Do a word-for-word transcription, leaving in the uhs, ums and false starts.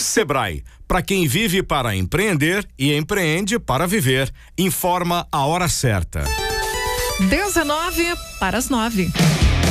Sebrae, para quem vive para empreender e empreende para viver. Informa a hora certa. dezenove para as nove.